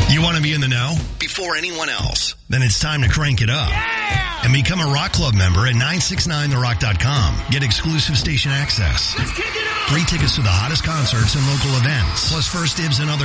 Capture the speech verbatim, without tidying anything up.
You want to be in the know before anyone else? Then it's time to crank it up. Yeah! And become a Rock Club member at nine six nine the rock dot com. Get exclusive station access. Let's kick it up! Free tickets to the hottest concerts and local events. Plus first dibs and other